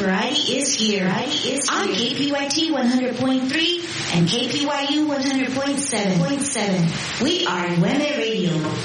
variety is here. On KPYT 100.3 and KPYU 100.7. We are Nueve Radio.